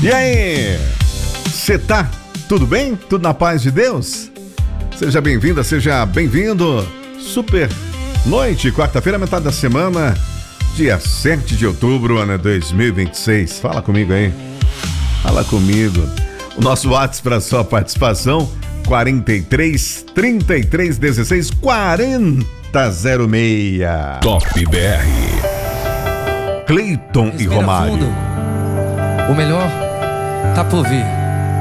E aí, você tá tudo bem? Tudo na paz de Deus? Seja bem-vinda, seja bem-vindo. Super noite, quarta-feira, metade da semana, dia 7 de outubro, ano 2026. Fala comigo aí. Fala comigo. O nosso WhatsApp para sua participação, 43 33 16 40 06. Top BR. Cleiton e Romário. Fundo. O melhor tá por vir.